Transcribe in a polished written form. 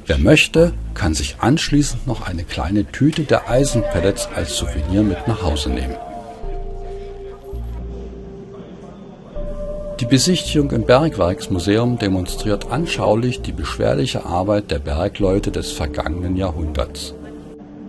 Wer möchte, kann sich anschließend noch eine kleine Tüte der Eisenpellets als Souvenir mit nach Hause nehmen. Die Besichtigung im Bergwerksmuseum demonstriert anschaulich die beschwerliche Arbeit der Bergleute des vergangenen Jahrhunderts.